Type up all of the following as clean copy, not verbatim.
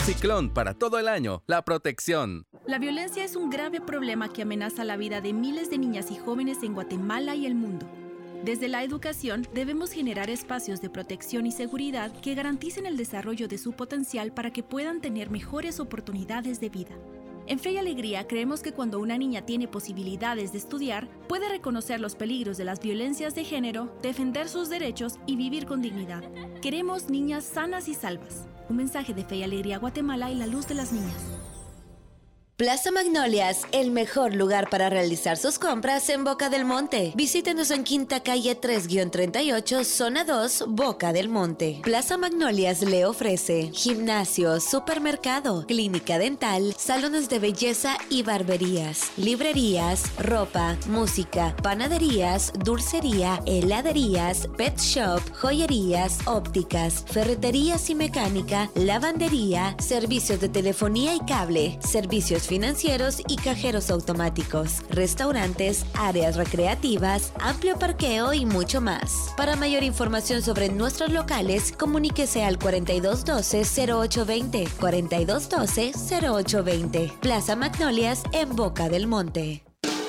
Ciclón para todo el año, la protección. La violencia es un grave problema que amenaza la vida de miles de niñas y jóvenes en Guatemala y el mundo. Desde la educación, debemos generar espacios de protección y seguridad que garanticen el desarrollo de su potencial para que puedan tener mejores oportunidades de vida. En Fe y Alegría creemos que cuando una niña tiene posibilidades de estudiar, puede reconocer los peligros de las violencias de género, defender sus derechos y vivir con dignidad. Queremos niñas sanas y salvas. Un mensaje de Fe y Alegría Guatemala y la luz de las niñas. Plaza Magnolias, el mejor lugar para realizar sus compras en Boca del Monte. Visítenos en Quinta Calle 3-38, Zona 2, Boca del Monte. Plaza Magnolias le ofrece gimnasio, supermercado, clínica dental, salones de belleza y barberías, librerías, ropa, música, panaderías, dulcería, heladerías, pet shop, joyerías, ópticas, ferreterías y mecánica, lavandería, servicios de telefonía y cable, servicios financieros y cajeros automáticos, restaurantes, áreas recreativas, amplio parqueo y mucho más. Para mayor información sobre nuestros locales, comuníquese al 4212-0820, 4212-0820. Plaza Magnolias en Boca del Monte.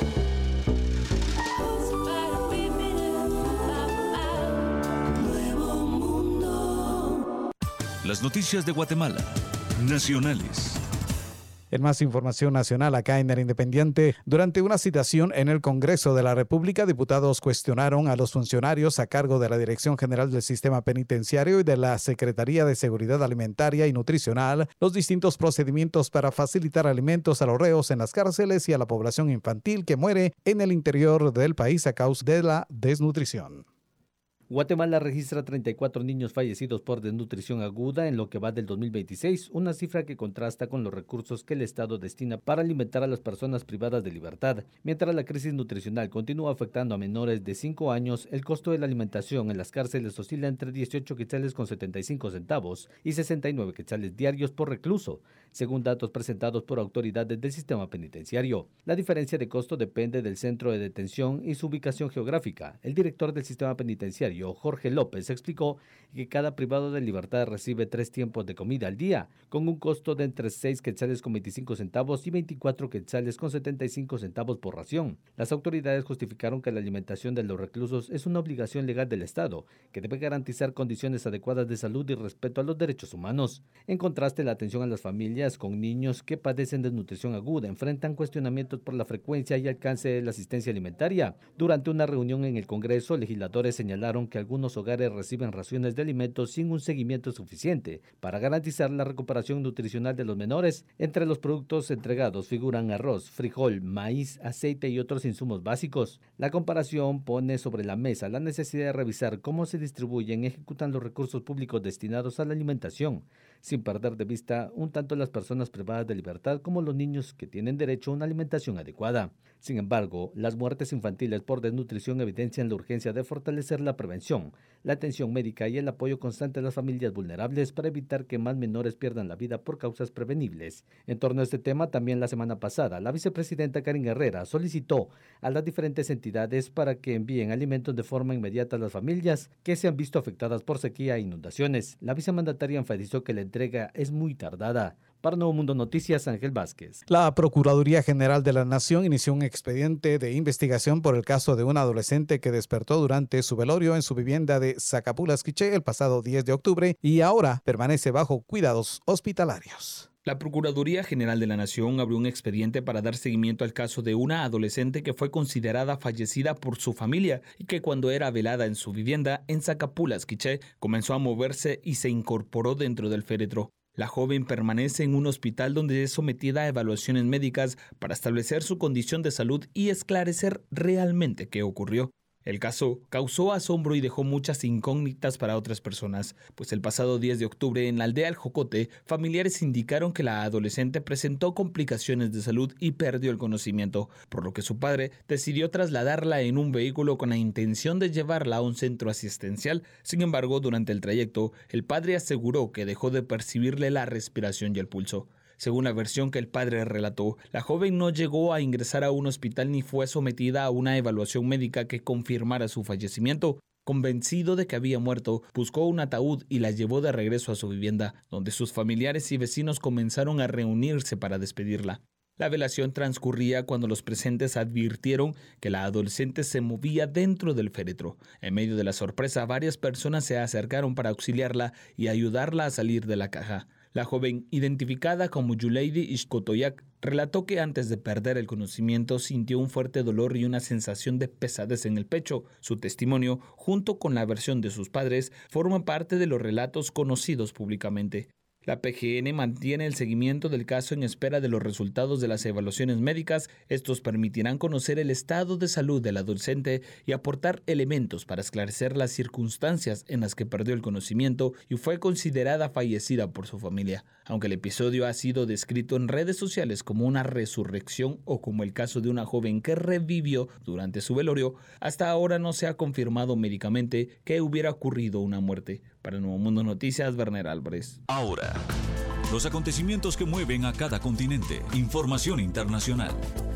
Las noticias de Guatemala, nacionales. En más información nacional acá en El Independiente, durante una citación en el Congreso de la República, diputados cuestionaron a los funcionarios a cargo de la Dirección General del Sistema Penitenciario y de la Secretaría de Seguridad Alimentaria y Nutricional los distintos procedimientos para facilitar alimentos a los reos en las cárceles y a la población infantil que muere en el interior del país a causa de la desnutrición. Guatemala registra 34 niños fallecidos por desnutrición aguda en lo que va del 2026, una cifra que contrasta con los recursos que el Estado destina para alimentar a las personas privadas de libertad. Mientras la crisis nutricional continúa afectando a menores de 5 años, el costo de la alimentación en las cárceles oscila entre 18 quetzales con 75 centavos y 69 quetzales diarios por recluso, según datos presentados por autoridades del sistema penitenciario. La diferencia de costo depende del centro de detención y su ubicación geográfica. El director del sistema penitenciario, Jorge López, explicó que cada privado de libertad recibe 3 tiempos de comida al día, con un costo de entre 6 quetzales con 25 centavos y 24 quetzales con 75 centavos por ración. Las autoridades justificaron que la alimentación de los reclusos es una obligación legal del Estado, que debe garantizar condiciones adecuadas de salud y respeto a los derechos humanos. En contraste, la atención a las familias con niños que padecen desnutrición aguda enfrentan cuestionamientos por la frecuencia y alcance de la asistencia alimentaria. Durante una reunión en el Congreso, legisladores señalaron que algunos hogares reciben raciones de alimentos sin un seguimiento suficiente para garantizar la recuperación nutricional de los menores. Entre los productos entregados figuran arroz, frijol, maíz, aceite y otros insumos básicos. La comparación pone sobre la mesa la necesidad de revisar cómo se distribuyen y ejecutan los recursos públicos destinados a la alimentación, sin perder de vista un tanto las personas privadas de libertad como los niños que tienen derecho a una alimentación adecuada. Sin embargo, las muertes infantiles por desnutrición evidencian la urgencia de fortalecer la prevención, la atención médica y el apoyo constante a las familias vulnerables para evitar que más menores pierdan la vida por causas prevenibles. En torno a este tema, también la semana pasada, la vicepresidenta Karen Herrera solicitó a las diferentes entidades para que envíen alimentos de forma inmediata a las familias que se han visto afectadas por sequía e inundaciones. La vicemandataria enfatizó que la entrega es muy tardada. Para Nuevo Mundo Noticias, Ángel Vázquez. La Procuraduría General de la Nación inició un expediente de investigación por el caso de un adolescente que despertó durante su velorio en su vivienda de Zacapulas, Quiché, el pasado 10 de octubre y ahora permanece bajo cuidados hospitalarios. La Procuraduría General de la Nación abrió un expediente para dar seguimiento al caso de una adolescente que fue considerada fallecida por su familia y que cuando era velada en su vivienda en Zacapulas, Quiché, comenzó a moverse y se incorporó dentro del féretro. La joven permanece en un hospital donde es sometida a evaluaciones médicas para establecer su condición de salud y esclarecer realmente qué ocurrió. El caso causó asombro y dejó muchas incógnitas para otras personas, pues el pasado 10 de octubre en la aldea El Jocote, familiares indicaron que la adolescente presentó complicaciones de salud y perdió el conocimiento, por lo que su padre decidió trasladarla en un vehículo con la intención de llevarla a un centro asistencial. Sin embargo, durante el trayecto, el padre aseguró que dejó de percibirle la respiración y el pulso. Según la versión que el padre relató, la joven no llegó a ingresar a un hospital ni fue sometida a una evaluación médica que confirmara su fallecimiento. Convencido de que había muerto, buscó un ataúd y la llevó de regreso a su vivienda, donde sus familiares y vecinos comenzaron a reunirse para despedirla. La velación transcurría cuando los presentes advirtieron que la adolescente se movía dentro del féretro. En medio de la sorpresa, varias personas se acercaron para auxiliarla y ayudarla a salir de la caja. La joven, identificada como Yuleidi Ixcotoyac, relató que antes de perder el conocimiento sintió un fuerte dolor y una sensación de pesadez en el pecho. Su testimonio, junto con la versión de sus padres, forma parte de los relatos conocidos públicamente. La PGN mantiene el seguimiento del caso en espera de los resultados de las evaluaciones médicas. Estos permitirán conocer el estado de salud del adolescente y aportar elementos para esclarecer las circunstancias en las que perdió el conocimiento y fue considerada fallecida por su familia. Aunque el episodio ha sido descrito en redes sociales como una resurrección o como el caso de una joven que revivió durante su velorio, hasta ahora no se ha confirmado médicamente que hubiera ocurrido una muerte. Para el Nuevo Mundo Noticias, Werner Álvarez. Ahora, los acontecimientos que mueven a cada continente. Información internacional.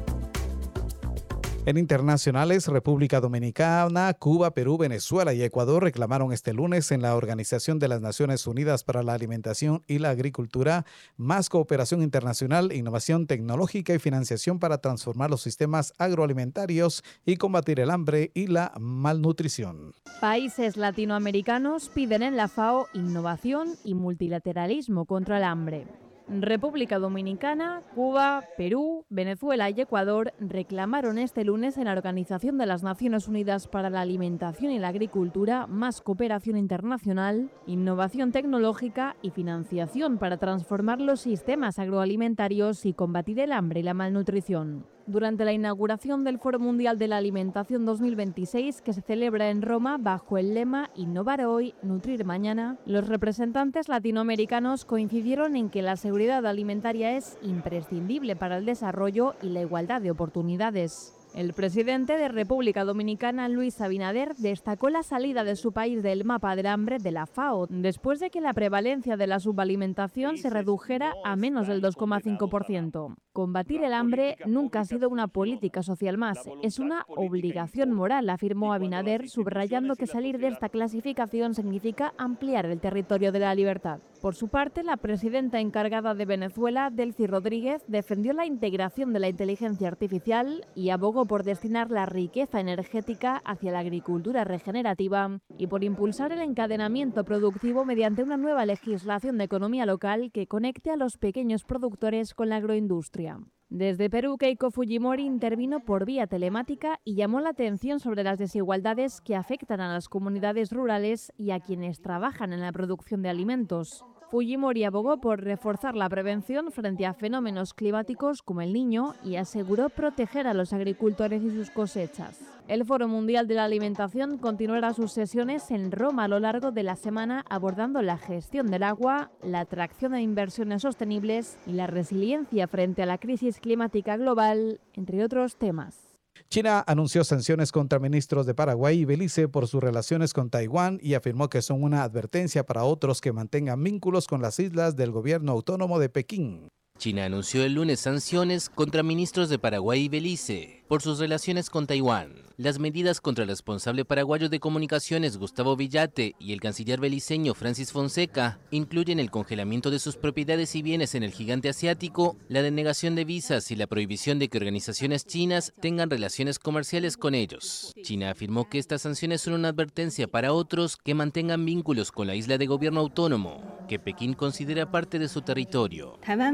En internacionales, República Dominicana, Cuba, Perú, Venezuela y Ecuador reclamaron este lunes en la Organización de las Naciones Unidas para la Alimentación y la Agricultura más cooperación internacional, innovación tecnológica y financiación para transformar los sistemas agroalimentarios y combatir el hambre y la malnutrición. Países latinoamericanos piden en la FAO innovación y multilateralismo contra el hambre. República Dominicana, Cuba, Perú, Venezuela y Ecuador reclamaron este lunes en la Organización de las Naciones Unidas para la Alimentación y la Agricultura más cooperación internacional, innovación tecnológica y financiación para transformar los sistemas agroalimentarios y combatir el hambre y la malnutrición. Durante la inauguración del Foro Mundial de la Alimentación 2026, que se celebra en Roma bajo el lema Innovar hoy, nutrir mañana, los representantes latinoamericanos coincidieron en que la seguridad alimentaria es imprescindible para el desarrollo y la igualdad de oportunidades. El presidente de República Dominicana, Luis Abinader, destacó la salida de su país del mapa del hambre de la FAO, después de que la prevalencia de la subalimentación se redujera a menos del 2,5%. Combatir el hambre nunca ha sido una política social más, es una obligación moral, afirmó Abinader, subrayando que salir de esta clasificación significa ampliar el territorio de la libertad. Por su parte, la presidenta encargada de Venezuela, Delcy Rodríguez, defendió la integración de la inteligencia artificial y abogó por destinar la riqueza energética hacia la agricultura regenerativa y por impulsar el encadenamiento productivo mediante una nueva legislación de economía local que conecte a los pequeños productores con la agroindustria. Desde Perú, Keiko Fujimori intervino por vía telemática y llamó la atención sobre las desigualdades que afectan a las comunidades rurales y a quienes trabajan en la producción de alimentos. Fujimori abogó por reforzar la prevención frente a fenómenos climáticos como el Niño y aseguró proteger a los agricultores y sus cosechas. El Foro Mundial de la Alimentación continuará sus sesiones en Roma a lo largo de la semana abordando la gestión del agua, la atracción de inversiones sostenibles y la resiliencia frente a la crisis climática global, entre otros temas. China anunció sanciones contra ministros de Paraguay y Belice por sus relaciones con Taiwán y afirmó que son una advertencia para otros que mantengan vínculos con las islas del gobierno autónomo de Pekín. China anunció el lunes sanciones contra ministros de Paraguay y Belice por sus relaciones con Taiwán. Las medidas contra el responsable paraguayo de comunicaciones Gustavo Villate y el canciller beliceño Francis Fonseca incluyen el congelamiento de sus propiedades y bienes en el gigante asiático, la denegación de visas y la prohibición de que organizaciones chinas tengan relaciones comerciales con ellos. China afirmó que estas sanciones son una advertencia para otros que mantengan vínculos con la isla de gobierno autónomo, que Pekín considera parte de su territorio.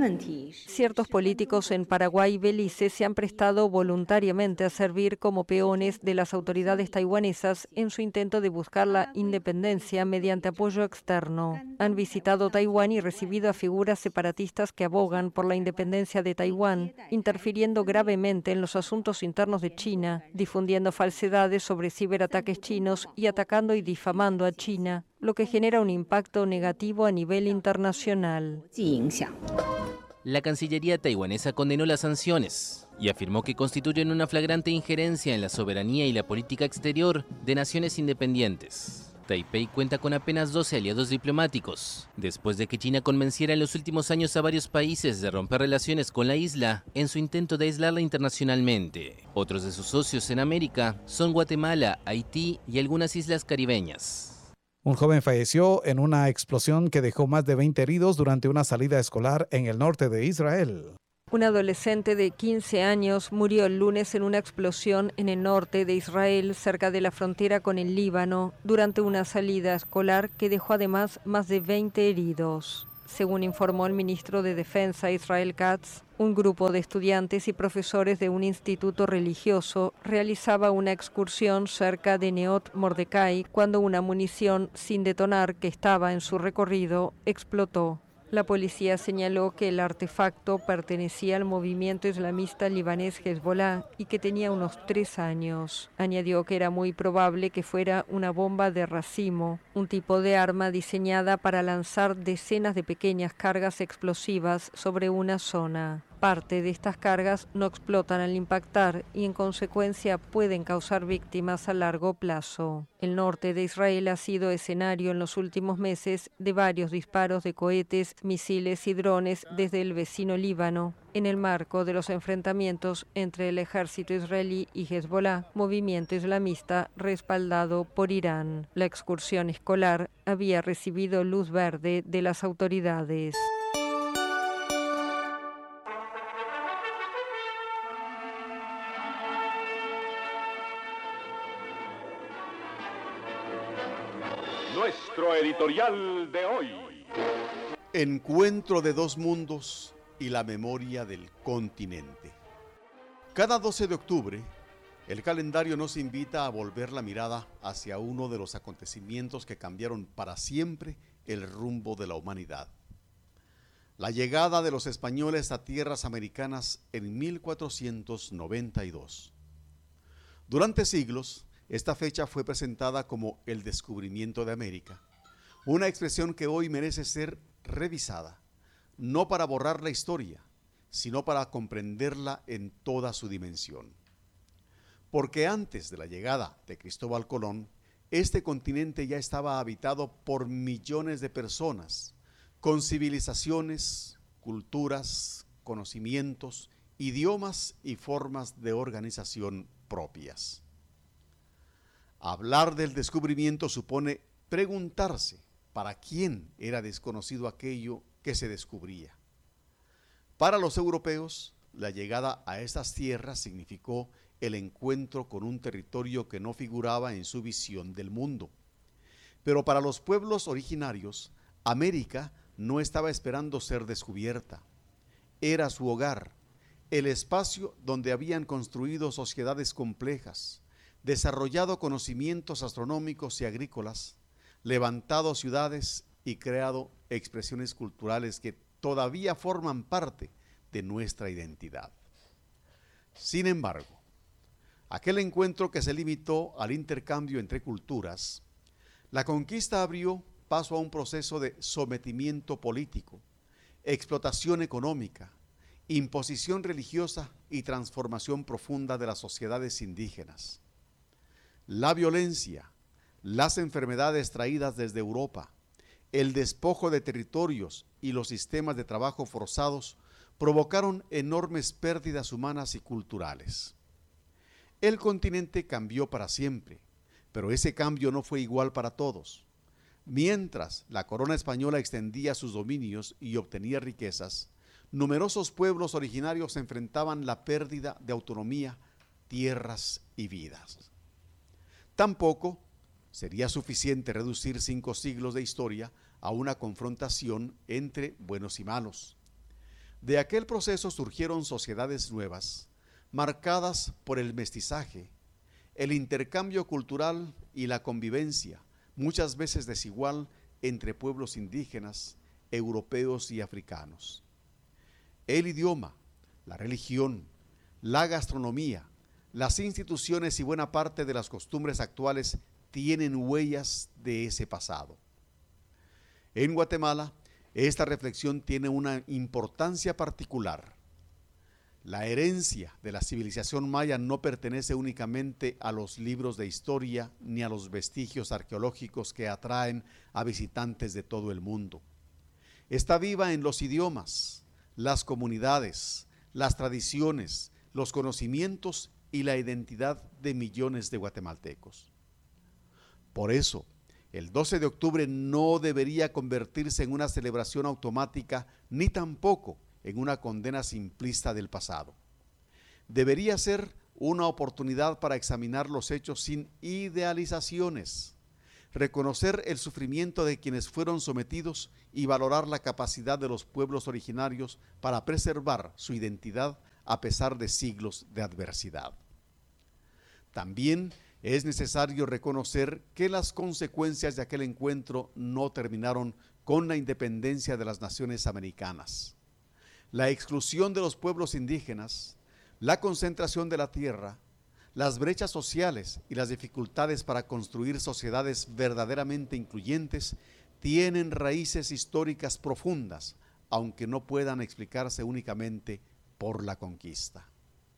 Ciertos políticos en Paraguay y Belice se han prestado voluntariamente a servir como peones de las autoridades taiwanesas en su intento de buscar la independencia mediante apoyo externo. Han visitado Taiwán y recibido a figuras separatistas que abogan por la independencia de Taiwán, interfiriendo gravemente en los asuntos internos de China, difundiendo falsedades sobre ciberataques chinos y atacando y difamando a China, lo que genera un impacto negativo a nivel internacional. La Cancillería taiwanesa condenó las sanciones y afirmó que constituyen una flagrante injerencia en la soberanía y la política exterior de naciones independientes. Taipei cuenta con apenas 12 aliados diplomáticos, después de que China convenciera en los últimos años a varios países de romper relaciones con la isla en su intento de aislarla internacionalmente. Otros de sus socios en América son Guatemala, Haití y algunas islas caribeñas. Un joven falleció en una explosión que dejó más de 20 heridos durante una salida escolar en el norte de Israel. Un adolescente de 15 años murió el lunes en una explosión en el norte de Israel, cerca de la frontera con el Líbano, durante una salida escolar que dejó además más de 20 heridos. Según informó el ministro de Defensa Israel Katz, un grupo de estudiantes y profesores de un instituto religioso realizaba una excursión cerca de Neot Mordecai cuando una munición sin detonar que estaba en su recorrido explotó. La policía señaló que el artefacto pertenecía al movimiento islamista libanés Hezbollah y que tenía unos 3 años. Añadió que era muy probable que fuera una bomba de racimo, un tipo de arma diseñada para lanzar decenas de pequeñas cargas explosivas sobre una zona. Parte de estas cargas no explotan al impactar y en consecuencia pueden causar víctimas a largo plazo. El norte de Israel ha sido escenario en los últimos meses de varios disparos de cohetes, misiles y drones desde el vecino Líbano, en el marco de los enfrentamientos entre el ejército israelí y Hezbollah, movimiento islamista respaldado por Irán. La excursión escolar había recibido luz verde de las autoridades. Nuestro editorial de hoy. Encuentro de dos mundos y la memoria del continente. Cada 12 de octubre, el calendario nos invita a volver la mirada hacia uno de los acontecimientos que cambiaron para siempre el rumbo de la humanidad. La llegada de los españoles a tierras americanas en 1492. Durante siglos, esta fecha fue presentada como el descubrimiento de América, una expresión que hoy merece ser revisada, no para borrar la historia, sino para comprenderla en toda su dimensión. Porque antes de la llegada de Cristóbal Colón, este continente ya estaba habitado por millones de personas, con civilizaciones, culturas, conocimientos, idiomas y formas de organización propias. Hablar del descubrimiento supone preguntarse para quién era desconocido aquello que se descubría. Para los europeos, la llegada a estas tierras significó el encuentro con un territorio que no figuraba en su visión del mundo. Pero para los pueblos originarios, América no estaba esperando ser descubierta. Era su hogar, el espacio donde habían construido sociedades complejas, desarrollado conocimientos astronómicos y agrícolas, levantado ciudades y creado expresiones culturales que todavía forman parte de nuestra identidad. Sin embargo, aquel encuentro que se limitó al intercambio entre culturas, la conquista abrió paso a un proceso de sometimiento político, explotación económica, imposición religiosa y transformación profunda de las sociedades indígenas. La violencia, las enfermedades traídas desde Europa, el despojo de territorios y los sistemas de trabajo forzados provocaron enormes pérdidas humanas y culturales. El continente cambió para siempre, pero ese cambio no fue igual para todos. Mientras la corona española extendía sus dominios y obtenía riquezas, numerosos pueblos originarios enfrentaban la pérdida de autonomía, tierras y vidas. Tampoco sería suficiente reducir 5 siglos de historia a una confrontación entre buenos y malos. De aquel proceso surgieron sociedades nuevas, marcadas por el mestizaje, el intercambio cultural y la convivencia, muchas veces desigual, entre pueblos indígenas, europeos y africanos. El idioma, la religión, la gastronomía, las instituciones y buena parte de las costumbres actuales tienen huellas de ese pasado. En Guatemala, esta reflexión tiene una importancia particular. La herencia de la civilización maya no pertenece únicamente a los libros de historia ni a los vestigios arqueológicos que atraen a visitantes de todo el mundo. Está viva en los idiomas, las comunidades, las tradiciones, los conocimientos y la identidad de millones de guatemaltecos. Por eso, el 12 de octubre no debería convertirse en una celebración automática ni tampoco en una condena simplista del pasado. Debería ser una oportunidad para examinar los hechos sin idealizaciones, reconocer el sufrimiento de quienes fueron sometidos y valorar la capacidad de los pueblos originarios para preservar su identidad a pesar de siglos de adversidad. También es necesario reconocer que las consecuencias de aquel encuentro no terminaron con la independencia de las naciones americanas. La exclusión de los pueblos indígenas, la concentración de la tierra, las brechas sociales y las dificultades para construir sociedades verdaderamente incluyentes tienen raíces históricas profundas, aunque no puedan explicarse únicamente por la conquista.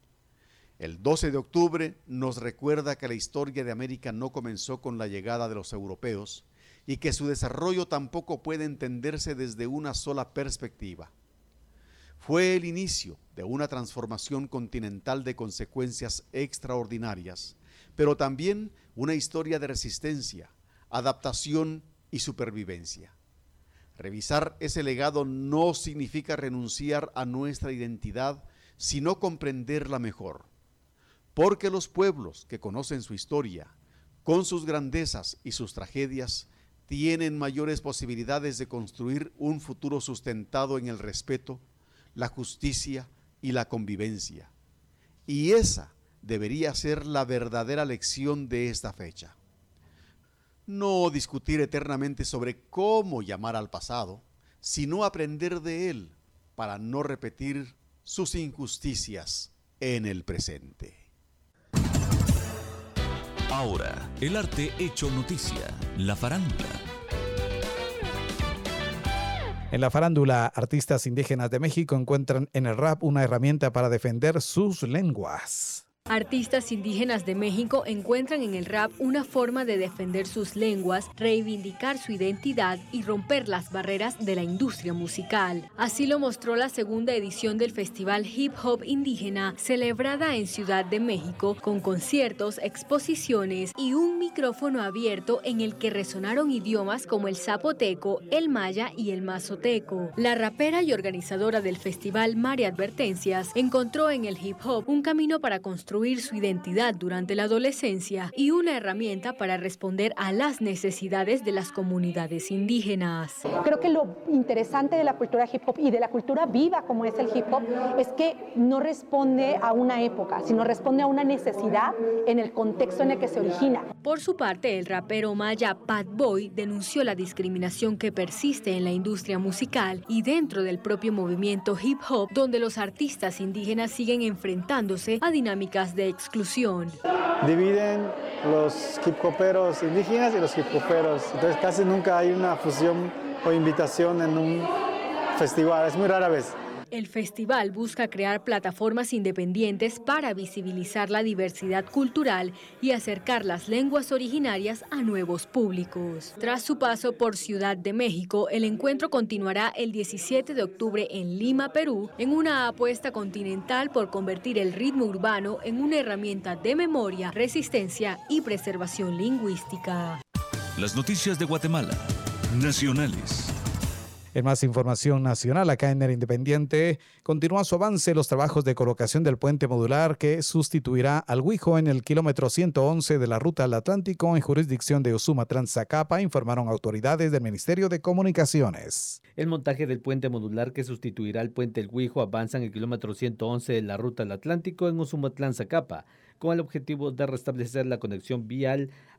El 12 de octubre nos recuerda que la historia de América no comenzó con la llegada de los europeos y que su desarrollo tampoco puede entenderse desde una sola perspectiva. Fue el inicio de una transformación continental de consecuencias extraordinarias, pero también una historia de resistencia, adaptación y supervivencia. Revisar ese legado no significa renunciar a nuestra identidad, sino comprenderla mejor. Porque los pueblos que conocen su historia, con sus grandezas y sus tragedias, tienen mayores posibilidades de construir un futuro sustentado en el respeto, la justicia y la convivencia. Y esa debería ser la verdadera lección de esta fecha. No discutir eternamente sobre cómo llamar al pasado, sino aprender de él para no repetir sus injusticias en el presente. Ahora, el arte hecho noticia, la farándula. En la farándula, artistas indígenas de México encuentran en el rap una herramienta para defender sus lenguas. Artistas indígenas de México encuentran en el rap una forma de defender sus lenguas, reivindicar su identidad y romper las barreras de la industria musical. Así lo mostró la segunda edición del Festival Hip Hop Indígena, celebrada en Ciudad de México, con conciertos, exposiciones y un micrófono abierto en el que resonaron idiomas como el zapoteco, el maya y el mazoteco. La rapera y organizadora del festival, María Advertencias, encontró en el hip hop un camino para construir su identidad durante la adolescencia y una herramienta para responder a las necesidades de las comunidades indígenas. Creo que lo interesante de la cultura hip hop y de la cultura viva como es el hip hop es que no responde a una época, sino responde a una necesidad en el contexto en el que se origina. Por su parte, el rapero maya Bad Boy denunció la discriminación que persiste en la industria musical y dentro del propio movimiento hip hop, donde los artistas indígenas siguen enfrentándose a dinámicas de exclusión. Dividen los hip hoperos indígenas y los hip hoperos, entonces casi nunca hay una fusión o invitación en un festival, es muy rara vez. El festival busca crear plataformas independientes para visibilizar la diversidad cultural y acercar las lenguas originarias a nuevos públicos. Tras su paso por Ciudad de México, el encuentro continuará el 17 de octubre en Lima, Perú, en una apuesta continental por convertir el ritmo urbano en una herramienta de memoria, resistencia y preservación lingüística. Las noticias de Guatemala, nacionales. En más información nacional, acá en el Independiente, continúa su avance los trabajos de colocación del puente modular que sustituirá al Huijo en el kilómetro 111 de la ruta al Atlántico en jurisdicción de Usumatlán-Zacapa, informaron autoridades del Ministerio de Comunicaciones. El montaje del puente modular que sustituirá al puente El Huijo avanza en el kilómetro 111 de la ruta al Atlántico en Usumatlán-Zacapa, con el objetivo de restablecer la conexión vial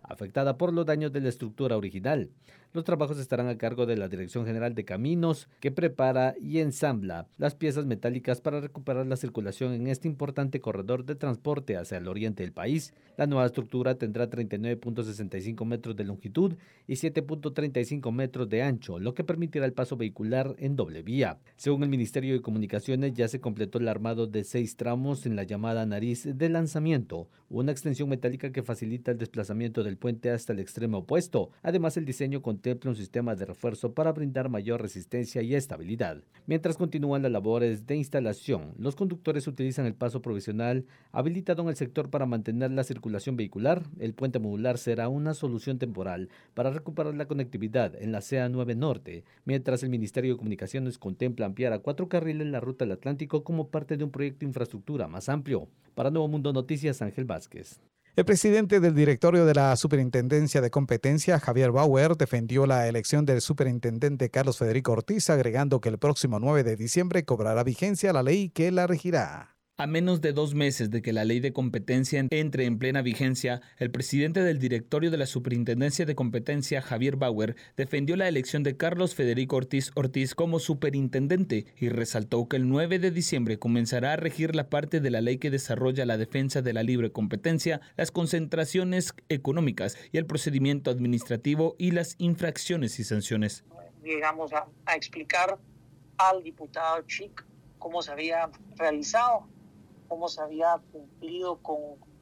afectada por los daños de la estructura original. Los trabajos estarán a cargo de la Dirección General de Caminos, que prepara y ensambla las piezas metálicas para recuperar la circulación en este importante corredor de transporte hacia el oriente del país. La nueva estructura tendrá 39.65 metros de longitud y 7.35 metros de ancho, lo que permitirá el paso vehicular en doble vía. Según el Ministerio de Comunicaciones, ya se completó el armado de 6 tramos en la llamada nariz de lanzamiento, una extensión metálica que facilita el desplazamiento del puente hasta el extremo opuesto. Además, el diseño contempla un sistema de refuerzo para brindar mayor resistencia y estabilidad. Mientras continúan las labores de instalación, los conductores utilizan el paso provisional habilitado en el sector para mantener la circulación vehicular. El puente modular será una solución temporal para recuperar la conectividad en la CA9 Norte, mientras el Ministerio de Comunicaciones contempla ampliar a 4 carriles la ruta del Atlántico como parte de un proyecto de infraestructura más amplio. Para Nuevo Mundo Noticias, Ángel Vázquez. El presidente del directorio de la Superintendencia de Competencia, Javier Bauer, defendió la elección del superintendente Carlos Federico Ortiz, agregando que el próximo 9 de diciembre cobrará vigencia la ley que la regirá. A menos de 2 meses de que la ley de competencia entre en plena vigencia, el presidente del directorio de la Superintendencia de Competencia, Javier Bauer, defendió la elección de Carlos Federico Ortiz como superintendente y resaltó que el 9 de diciembre comenzará a regir la parte de la ley que desarrolla la defensa de la libre competencia, las concentraciones económicas y el procedimiento administrativo y las infracciones y sanciones. Llegamos a explicar al diputado Chic cómo se había realizado, cómo se había cumplido con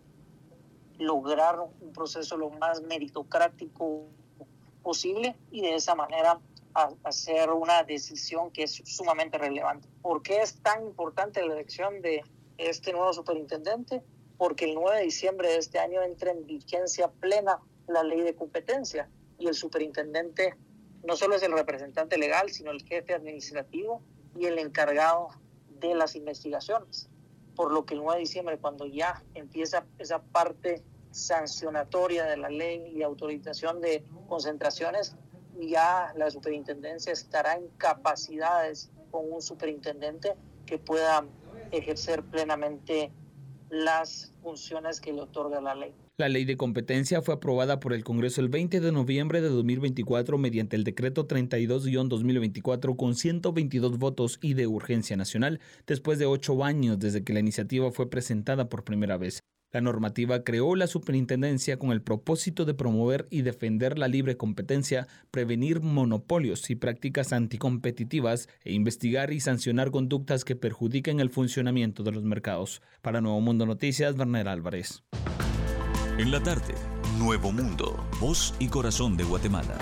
lograr un proceso lo más meritocrático posible y de esa manera hacer una decisión que es sumamente relevante. ¿Por qué es tan importante la elección de este nuevo superintendente? Porque el 9 de diciembre de este año entra en vigencia plena la ley de competencia y el superintendente no solo es el representante legal, sino el jefe administrativo y el encargado de las investigaciones. Por lo que el 9 de diciembre, cuando ya empieza esa parte sancionatoria de la ley y autorización de concentraciones, ya la superintendencia estará en capacidades con un superintendente que pueda ejercer plenamente las funciones que le otorga la ley. La ley de competencia fue aprobada por el Congreso el 20 de noviembre de 2024 mediante el decreto 32-2024 con 122 votos y de urgencia nacional, después de 8 años desde que la iniciativa fue presentada por primera vez. La normativa creó la superintendencia con el propósito de promover y defender la libre competencia, prevenir monopolios y prácticas anticompetitivas e investigar y sancionar conductas que perjudiquen el funcionamiento de los mercados. Para Nuevo Mundo Noticias, Werner Álvarez. En la tarde, Nuevo Mundo, voz y corazón de Guatemala.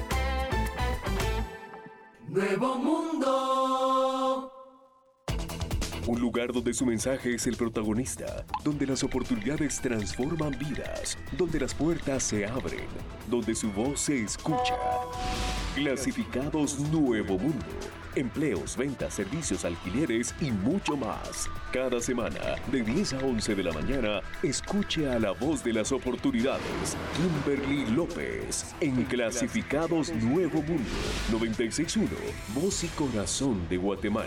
Nuevo Mundo. Un lugar donde su mensaje es el protagonista, donde las oportunidades transforman vidas, donde las puertas se abren, donde su voz se escucha. Clasificados Nuevo Mundo. Empleos, ventas, servicios, alquileres y mucho más. Cada semana, de 10 a 11 de la mañana, escuche a la voz de las oportunidades, Kimberly López, en Clasificados Nuevo Mundo, 96.1, voz y corazón de Guatemala.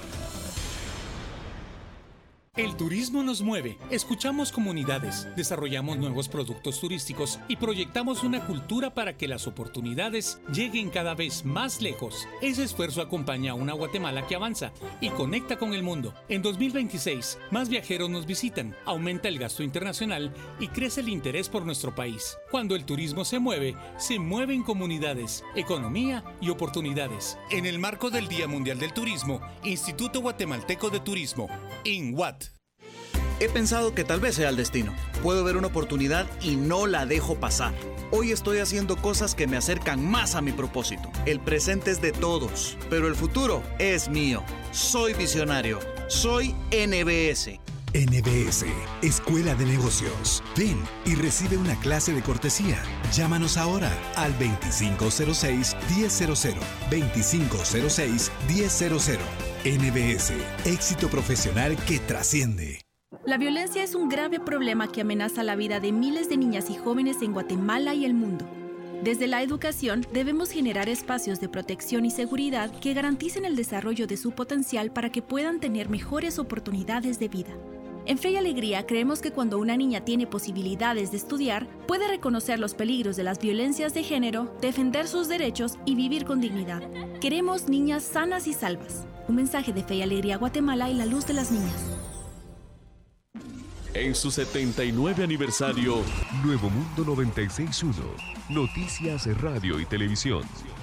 El turismo nos mueve, escuchamos comunidades, desarrollamos nuevos productos turísticos y proyectamos una cultura para que las oportunidades lleguen cada vez más lejos. Ese esfuerzo acompaña a una Guatemala que avanza y conecta con el mundo. En 2026, más viajeros nos visitan, aumenta el gasto internacional y crece el interés por nuestro país. Cuando el turismo se mueven comunidades, economía y oportunidades. En el marco del Día Mundial del Turismo, Instituto Guatemalteco de Turismo, INGUAT. He pensado que tal vez sea el destino. Puedo ver una oportunidad y no la dejo pasar. Hoy estoy haciendo cosas que me acercan más a mi propósito. El presente es de todos, pero el futuro es mío. Soy visionario. Soy NBS. NBS, Escuela de Negocios. Ven y recibe una clase de cortesía. Llámanos ahora al 2506-1000. 2506-1000. NBS, éxito profesional que trasciende. La violencia es un grave problema que amenaza la vida de miles de niñas y jóvenes en Guatemala y el mundo. Desde la educación debemos generar espacios de protección y seguridad que garanticen el desarrollo de su potencial para que puedan tener mejores oportunidades de vida. En Fe y Alegría creemos que cuando una niña tiene posibilidades de estudiar, puede reconocer los peligros de las violencias de género, defender sus derechos y vivir con dignidad. Queremos niñas sanas y salvas. Un mensaje de Fe y Alegría Guatemala y la luz de las niñas. En su 79 aniversario, Nuevo Mundo 96.1, Noticias, Radio y Televisión.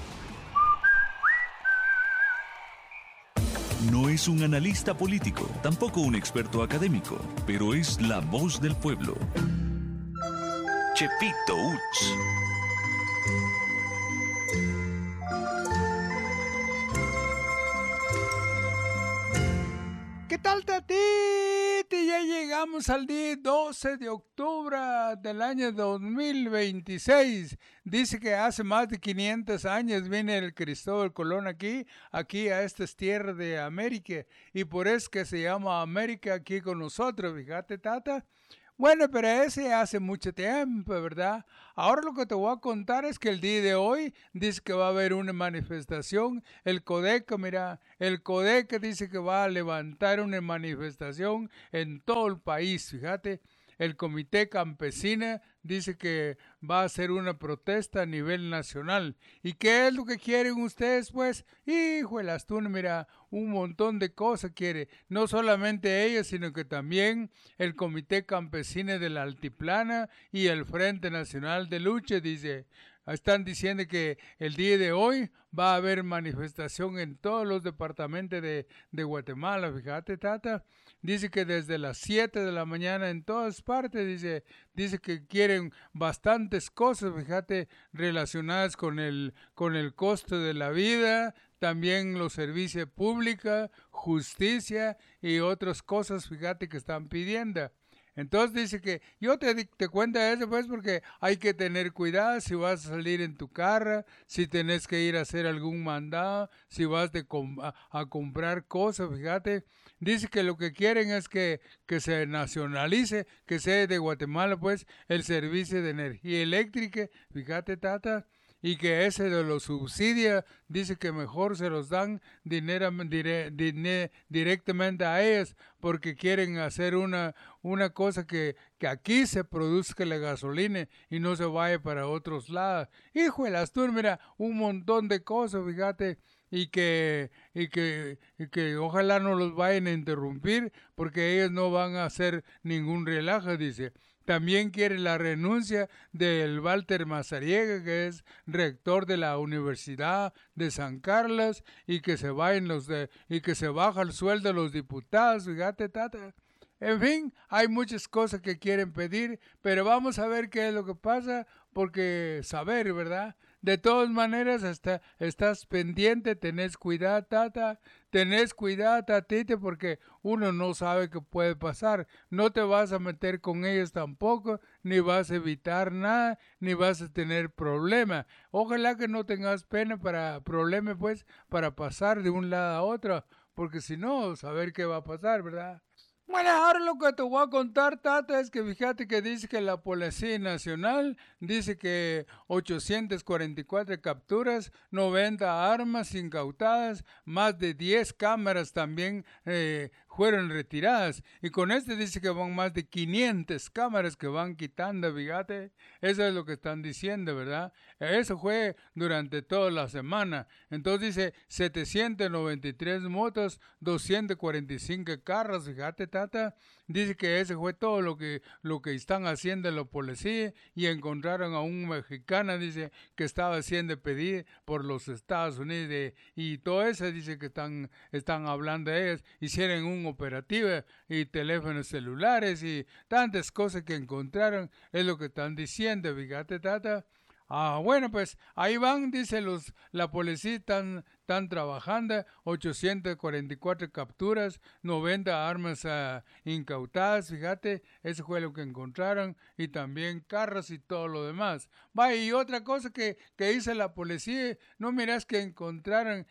No es un analista político, tampoco un experto académico, pero es la voz del pueblo. Chepito Uts. ¿Qué tal, Tatiti? Ya llegamos al día 12 de octubre del año 2026. Dice que hace más de 500 años viene el Cristóbal Colón aquí a estas tierras de América. Y por eso que se llama América aquí con nosotros, fíjate, Tata. Bueno, pero ese hace mucho tiempo, ¿verdad? Ahora lo que te voy a contar es que el día de hoy dice que va a haber una manifestación. El CODECA, mira, el CODECA dice que va a levantar una manifestación en todo el país, fíjate. El Comité Campesina dice que va a hacer una protesta a nivel nacional. ¿Y qué es lo que quieren ustedes, pues? Híjolas, tú, mira, un montón de cosas quiere. No solamente ellos, sino que también el Comité Campesina de la Altiplana y el Frente Nacional de Lucha, dice. Están diciendo que el día de hoy va a haber manifestación en todos los departamentos de Guatemala, fíjate, Tata. Dice que desde las 7 de la mañana en todas partes, dice que quieren bastantes cosas, fíjate, relacionadas con el costo de la vida, también los servicios públicos, justicia y otras cosas, fíjate, que están pidiendo. Entonces dice que yo te cuento eso pues porque hay que tener cuidado si vas a salir en tu carro, si tenés que ir a hacer algún mandado, si vas a comprar cosas, fíjate. Dice que lo que quieren es que se nacionalice, que sea de Guatemala pues el servicio de energía eléctrica, fíjate, Tata. Y que ese de los subsidios, dice que mejor se los dan directamente a ellos, porque quieren hacer una cosa que aquí se produzca la gasolina y no se vaya para otros lados. Hijo de las tú, mira, un montón de cosas, fíjate, y que ojalá no los vayan a interrumpir, porque ellos no van a hacer ningún relajo, dice. También quiere la renuncia del Walter Mazariega, que es rector de la Universidad de San Carlos, y que se vayan y que se baja el sueldo de los diputados, fíjate, Tata. En fin, hay muchas cosas que quieren pedir, pero vamos a ver qué es lo que pasa, porque saber, ¿verdad? De todas maneras, estás pendiente, tenés cuidado, Tata, tenés cuidado, Tatite, porque uno no sabe qué puede pasar. No te vas a meter con ellos tampoco, ni vas a evitar nada, ni vas a tener problema. Ojalá que no tengas problema, pues, para pasar de un lado a otro, porque si no, saber qué va a pasar, ¿verdad? Bueno, ahora lo que te voy a contar, Tata, es que fíjate que dice que la Policía Nacional dice que 844 capturas, 90 armas incautadas, más de 10 cámaras también fueron retiradas. Y con dice que van más de 500 cámaras que van quitando, fíjate. Eso es lo que están diciendo, ¿verdad? Eso fue durante toda la semana. Entonces dice 793 motos, 245 carros, fíjate, Tata. Dice que ese fue todo lo que están haciendo los policías, y encontraron a un mexicano, dice, que estaba siendo pedido por los Estados Unidos, y todo eso dice que están hablando de ellos. Hicieron un operativo y teléfonos celulares y tantas cosas que encontraron, es lo que están diciendo, fíjate, Tata. Bueno, pues ahí van, dice la policía están trabajando, 844 capturas, 90 armas incautadas, fíjate, eso fue lo que encontraron, y también carros y todo lo demás. Y otra cosa que hizo la policía, no miras que encontraron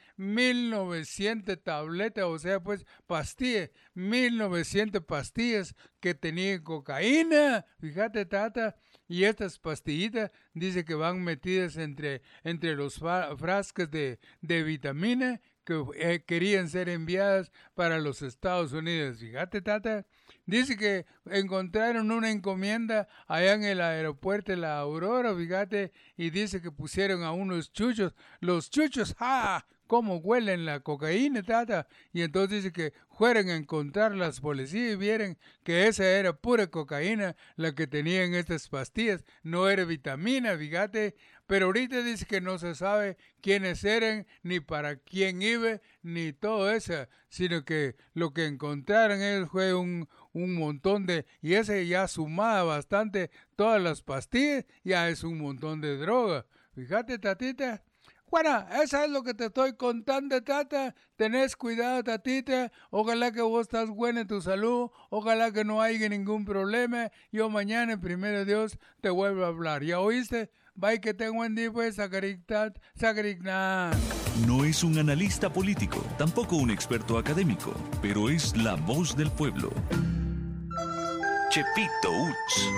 1900 tabletas, o sea, pues pastillas, 1900 pastillas que tenían cocaína, fíjate, Tata. Y estas pastillitas dice que van metidas entre los frascos de vitamina que querían ser enviadas para los Estados Unidos. Fíjate, Tata, dice que encontraron una encomienda allá en el aeropuerto de la Aurora, fíjate, y dice que pusieron a unos chuchos. Los chuchos, ¡ah! ¿Cómo huelen la cocaína, Tata? Y entonces dice que fueron a encontrar las policías y vieron que esa era pura cocaína la que tenían estas pastillas, no era vitamina, fíjate. Pero ahorita dice que no se sabe quiénes eran, ni para quién iba, ni todo eso, sino que lo que encontraron ellos fue un montón de, y ese ya sumaba bastante, todas las pastillas, ya es un montón de droga. Fíjate, Tatita. Bueno, eso es lo que te estoy contando, Tata. Tenés cuidado, Tatita. Ojalá que vos estás buena en tu salud. Ojalá que no haya ningún problema. Yo mañana, primero Dios, te vuelvo a hablar. ¿Ya oíste? Bye, que tengo buen día, pues, Sacaricnat. No es un analista político, tampoco un experto académico, pero es la voz del pueblo. Chepito Uch.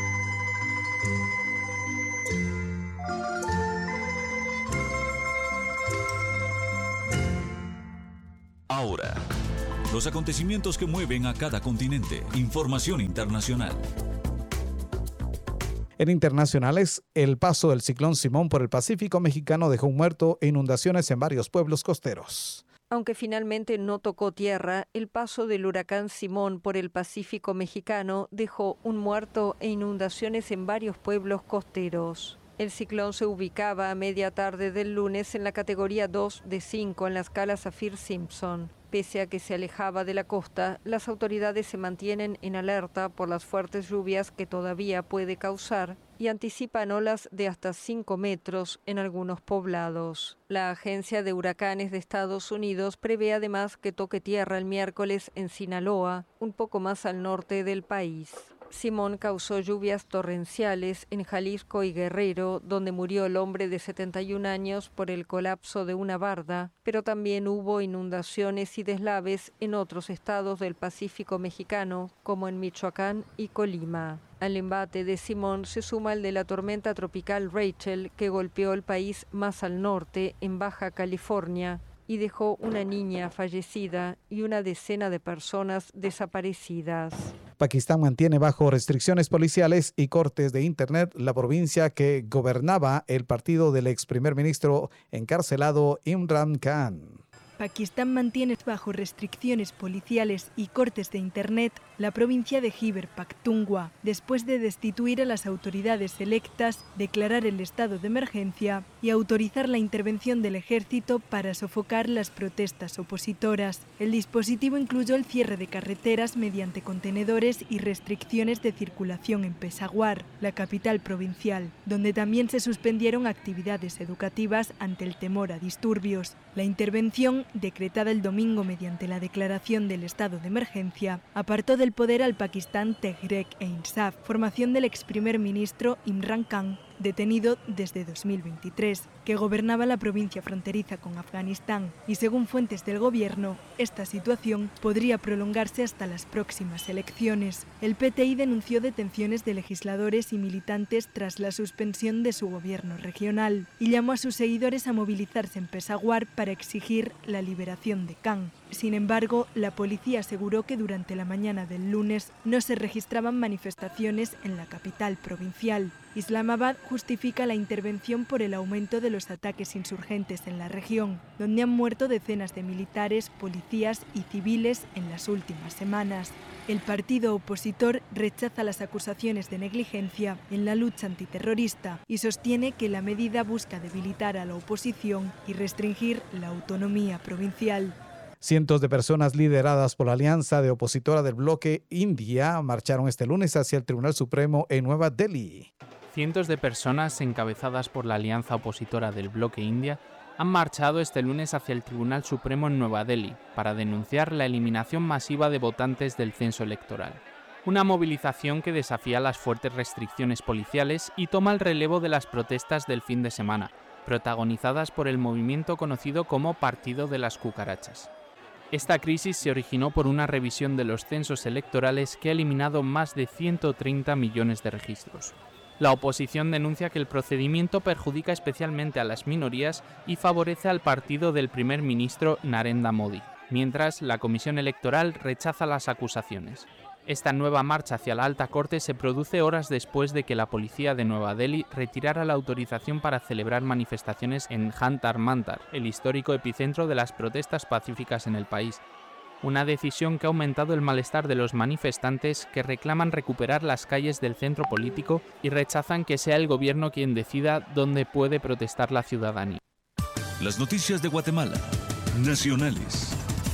Ahora, los acontecimientos que mueven a cada continente. Información internacional. En internacionales, el paso del ciclón Simón por el Pacífico mexicano dejó un muerto e inundaciones en varios pueblos costeros. Aunque finalmente no tocó tierra, el paso del huracán Simón por el Pacífico mexicano dejó un muerto e inundaciones en varios pueblos costeros. El ciclón se ubicaba a media tarde del lunes en la categoría 2 de 5 en la escala Saffir-Simpson. Pese a que se alejaba de la costa, las autoridades se mantienen en alerta por las fuertes lluvias que todavía puede causar y anticipan olas de hasta 5 metros en algunos poblados. La Agencia de Huracanes de Estados Unidos prevé además que toque tierra el miércoles en Sinaloa, un poco más al norte del país. Simón causó lluvias torrenciales en Jalisco y Guerrero, donde murió el hombre de 71 años por el colapso de una barda, pero también hubo inundaciones y deslaves en otros estados del Pacífico mexicano, como en Michoacán y Colima. Al embate de Simón se suma el de la tormenta tropical Rachel, que golpeó el país más al norte, en Baja California, y dejó una niña fallecida y una decena de personas desaparecidas. Pakistán mantiene bajo restricciones policiales y cortes de Internet la provincia que gobernaba el partido del ex primer ministro encarcelado Imran Khan. Pakistán mantiene bajo restricciones policiales y cortes de Internet la provincia de Khyber Pakhtunkhwa, después de destituir a las autoridades electas, declarar el estado de emergencia y autorizar la intervención del ejército para sofocar las protestas opositoras. El dispositivo incluyó el cierre de carreteras mediante contenedores y restricciones de circulación en Peshawar, la capital provincial, donde también se suspendieron actividades educativas ante el temor a disturbios. La intervención, decretada el domingo mediante la declaración del estado de emergencia, apartó del poder al Pakistán Tehreek-e-Insaf, formación del ex primer ministro Imran Khan, detenido desde 2023, que gobernaba la provincia fronteriza con Afganistán, y según fuentes del gobierno, esta situación podría prolongarse hasta las próximas elecciones. El PTI denunció detenciones de legisladores y militantes tras la suspensión de su gobierno regional y llamó a sus seguidores a movilizarse en Peshawar para exigir la liberación de Khan. Sin embargo, la policía aseguró que durante la mañana del lunes no se registraban manifestaciones en la capital provincial. Islamabad justifica la intervención por el aumento de los ataques insurgentes en la región, donde han muerto decenas de militares, policías y civiles en las últimas semanas. El partido opositor rechaza las acusaciones de negligencia en la lucha antiterrorista y sostiene que la medida busca debilitar a la oposición y restringir la autonomía provincial. Cientos de personas lideradas por la alianza de opositora del bloque India marcharon este lunes hacia el Tribunal Supremo en Nueva Delhi. Cientos de personas encabezadas por la alianza opositora del bloque India han marchado este lunes hacia el Tribunal Supremo en Nueva Delhi para denunciar la eliminación masiva de votantes del censo electoral. Una movilización que desafía las fuertes restricciones policiales y toma el relevo de las protestas del fin de semana, protagonizadas por el movimiento conocido como Partido de las Cucarachas. Esta crisis se originó por una revisión de los censos electorales que ha eliminado más de 130 millones de registros. La oposición denuncia que el procedimiento perjudica especialmente a las minorías y favorece al partido del primer ministro Narendra Modi, mientras la Comisión Electoral rechaza las acusaciones. Esta nueva marcha hacia la alta corte se produce horas después de que la policía de Nueva Delhi retirara la autorización para celebrar manifestaciones en Jantar Mantar, el histórico epicentro de las protestas pacíficas en el país. Una decisión que ha aumentado el malestar de los manifestantes que reclaman recuperar las calles del centro político y rechazan que sea el gobierno quien decida dónde puede protestar la ciudadanía. Las noticias de Guatemala, nacionales.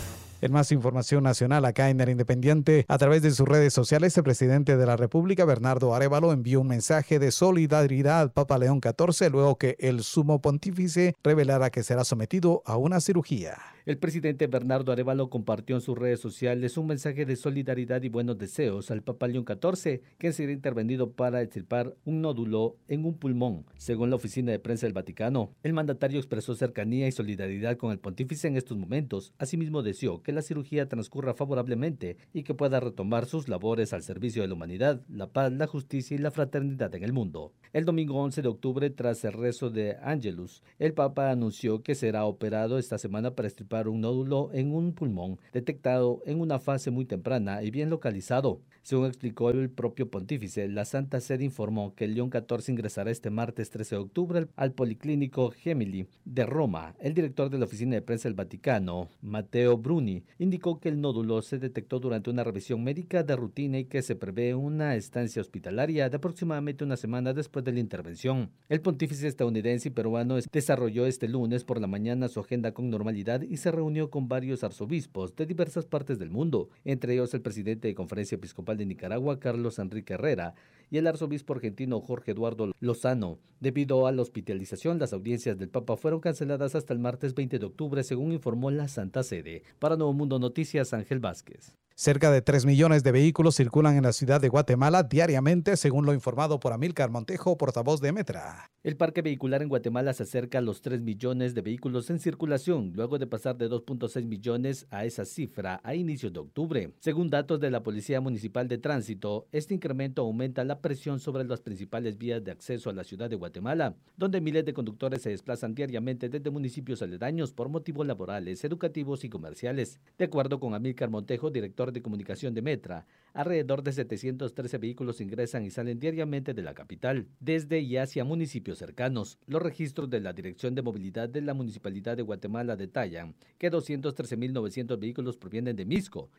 En más información nacional, acá en El Independiente, a través de sus redes sociales, el presidente de la República, Bernardo Arévalo, envió un mensaje de solidaridad al Papa León XIV luego que el sumo pontífice revelara que será sometido a una cirugía. El presidente Bernardo Arévalo compartió en sus redes sociales un mensaje de solidaridad y buenos deseos al Papa León XIV, quien será intervenido para extirpar un nódulo en un pulmón, según la oficina de prensa del Vaticano. El mandatario expresó cercanía y solidaridad con el pontífice en estos momentos. Asimismo, deseó que la cirugía transcurra favorablemente y que pueda retomar sus labores al servicio de la humanidad, la paz, la justicia y la fraternidad en el mundo. El domingo 11 de octubre, tras el rezo de Angelus, el Papa anunció que será operado esta semana para extirpar un nódulo en un pulmón detectado en una fase muy temprana y bien localizado. Según explicó el propio pontífice, la Santa Sede informó que el León XIV ingresará este martes 13 de octubre al Policlínico Gemelli de Roma. El director de la oficina de prensa del Vaticano, Matteo Bruni, indicó que el nódulo se detectó durante una revisión médica de rutina y que se prevé una estancia hospitalaria de aproximadamente una semana después de la intervención. El pontífice estadounidense y peruano desarrolló este lunes por la mañana su agenda con normalidad y se reunió con varios arzobispos de diversas partes del mundo, entre ellos el presidente de Conferencia Episcopal de Nicaragua, Carlos Enrique Herrera, y el arzobispo argentino Jorge Eduardo Lozano. Debido a la hospitalización, las audiencias del Papa fueron canceladas hasta el martes 20 de octubre, según informó la Santa Sede. Para Nuevo Mundo Noticias, Ángel Vázquez. Cerca de 3 millones de vehículos circulan en la ciudad de Guatemala diariamente, según lo informado por Amílcar Montejo, portavoz de Metra. El parque vehicular en Guatemala se acerca a los 3 millones de vehículos en circulación, luego de pasar de 2.6 millones a esa cifra a inicios de octubre. Según datos de la Policía Municipal de Tránsito, este incremento aumenta la presión sobre las principales vías de acceso a la ciudad de Guatemala, donde miles de conductores se desplazan diariamente desde municipios aledaños por motivos laborales, educativos y comerciales. De acuerdo con Amílcar Montejo, director de comunicación de Metra, alrededor de 713 vehículos ingresan y salen diariamente de la capital, desde y hacia municipios cercanos. Los registros de la Dirección de Movilidad de la Municipalidad de Guatemala detallan que 213.900 vehículos provienen de Mixco,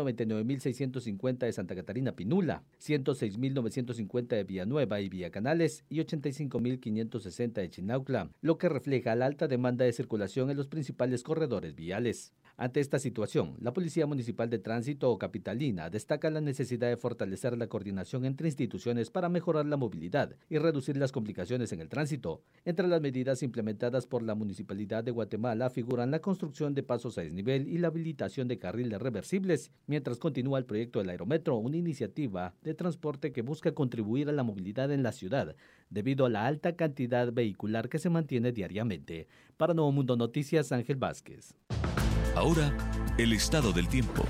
199.650 de Santa Catarina Pinula, 106.950 de Villanueva y Villacanales y 85.560 de Chinaucla, lo que refleja la alta demanda de circulación en los principales corredores viales. Ante esta situación, la Policía Municipal de Tránsito Capitalina destaca la necesidad de fortalecer la coordinación entre instituciones para mejorar la movilidad y reducir las complicaciones en el tránsito. Entre las medidas implementadas por la Municipalidad de Guatemala figuran la construcción de pasos a desnivel y la habilitación de carriles reversibles, mientras continúa el proyecto del Aerometro, una iniciativa de transporte que busca contribuir a la movilidad en la ciudad, debido a la alta cantidad vehicular que se mantiene diariamente. Para Nuevo Mundo Noticias, Ángel Vázquez. Ahora, el estado del tiempo.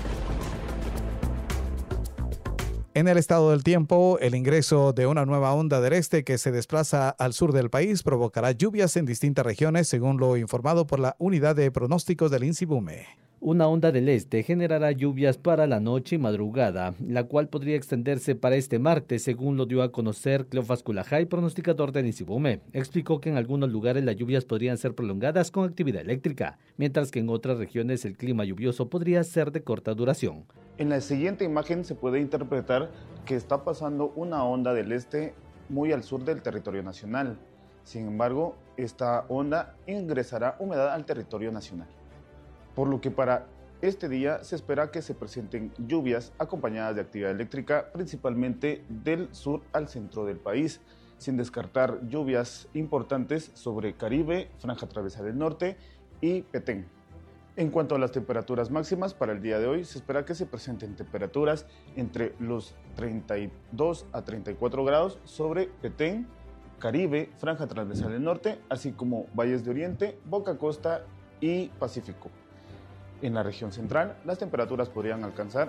En el estado del tiempo, el ingreso de una nueva onda del este que se desplaza al sur del país provocará lluvias en distintas regiones, según lo informado por la Unidad de Pronósticos del INSIBUME. Una onda del este generará lluvias para la noche y madrugada, la cual podría extenderse para este martes, según lo dio a conocer Cleofás Culajay, pronosticador del INSIBUME. Explicó que en algunos lugares las lluvias podrían ser prolongadas con actividad eléctrica, mientras que en otras regiones el clima lluvioso podría ser de corta duración. En la siguiente imagen se puede interpretar que está pasando una onda del este muy al sur del territorio nacional. Sin embargo, esta onda ingresará humedad al territorio nacional, por lo que para este día se espera que se presenten lluvias acompañadas de actividad eléctrica, principalmente del sur al centro del país, sin descartar lluvias importantes sobre Caribe, Franja Travesa del Norte y Petén. En cuanto a las temperaturas máximas, para el día de hoy se espera que se presenten temperaturas entre los 32 a 34 grados sobre Petén, Caribe, Franja Transversal del Norte, así como Valles de Oriente, Boca Costa y Pacífico. En la región central, las temperaturas podrían alcanzar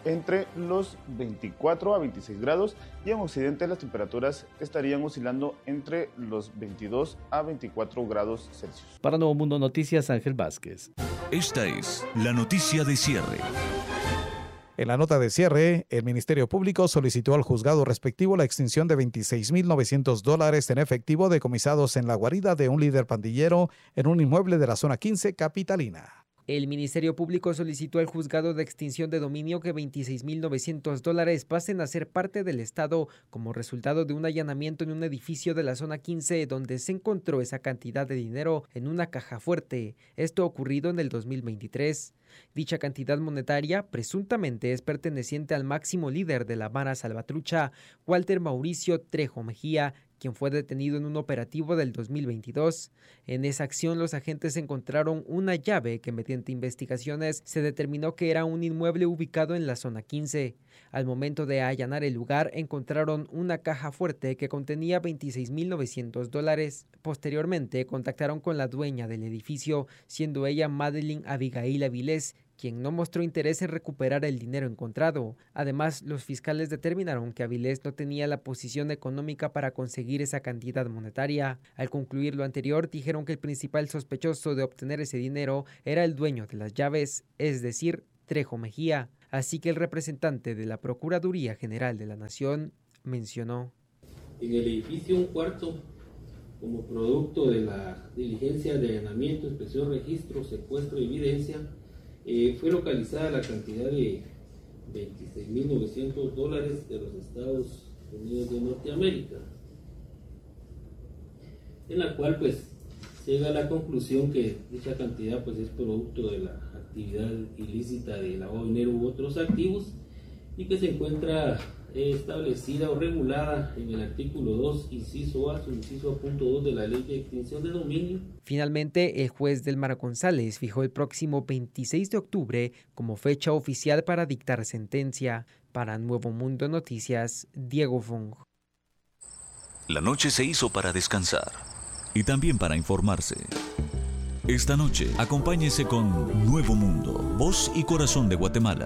entre los 24 a 26 grados y en occidente las temperaturas estarían oscilando entre los 22 a 24 grados Celsius. Para Nuevo Mundo Noticias, Ángel Vázquez. Esta es la noticia de cierre. En la nota de cierre, el Ministerio Público solicitó al juzgado respectivo la extinción de $26.900 en efectivo decomisados en la guarida de un líder pandillero en un inmueble de la zona 15 capitalina. El Ministerio Público solicitó al juzgado de extinción de dominio que $26.900 pasen a ser parte del Estado como resultado de un allanamiento en un edificio de la zona 15 donde se encontró esa cantidad de dinero en una caja fuerte. Esto ocurrido en el 2023. Dicha cantidad monetaria presuntamente es perteneciente al máximo líder de la Mara Salvatrucha, Walter Mauricio Trejo Mejía, quien fue detenido en un operativo del 2022. En esa acción, los agentes encontraron una llave que mediante investigaciones se determinó que era un inmueble ubicado en la zona 15. Al momento de allanar el lugar, encontraron una caja fuerte que contenía $26.900. Posteriormente, contactaron con la dueña del edificio, siendo ella Madeline Abigail Avilés, quien no mostró interés en recuperar el dinero encontrado. Además, los fiscales determinaron que Avilés no tenía la posición económica para conseguir esa cantidad monetaria. Al concluir lo anterior, dijeron que el principal sospechoso de obtener ese dinero era el dueño de las llaves, es decir, Trejo Mejía. Así que el representante de la Procuraduría General de la Nación mencionó: en el edificio un cuarto, como producto de la diligencia de allanamiento, inspección, registro, secuestro y evidencia, fue localizada la cantidad de $26.900 de los Estados Unidos de Norteamérica, en la cual pues llega a la conclusión que dicha cantidad pues es producto de la actividad ilícita de lavado de dinero u otros activos y que se encuentra establecida o regulada en el artículo 2, inciso A, subinciso A punto 2 de la Ley de Extinción de Dominio. Finalmente, el juez Delmar González fijó el próximo 26 de octubre como fecha oficial para dictar sentencia. Para Nuevo Mundo Noticias, Diego Fong. La noche se hizo para descansar y también para informarse. Esta noche, acompáñese con Nuevo Mundo, voz y corazón de Guatemala.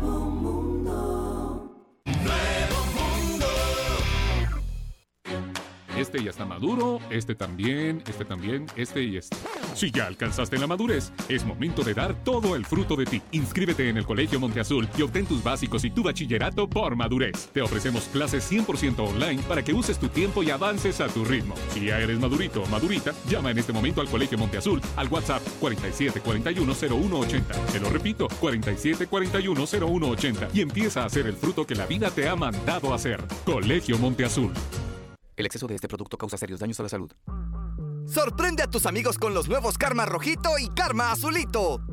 Este ya está maduro, este también, este y este. Si ya alcanzaste la madurez, es momento de dar todo el fruto de ti. Inscríbete en el Colegio Monteazul y obtén tus básicos y tu bachillerato por madurez. Te ofrecemos clases 100% online para que uses tu tiempo y avances a tu ritmo. Si ya eres madurito o madurita, llama en este momento al Colegio Monteazul al WhatsApp 47410180. Te lo repito, 47410180 y empieza a hacer el fruto que la vida te ha mandado a hacer. Colegio Monteazul. El exceso de este producto causa serios daños a la salud. Sorprende a tus amigos con los nuevos Karma Rojito y Karma Azulito.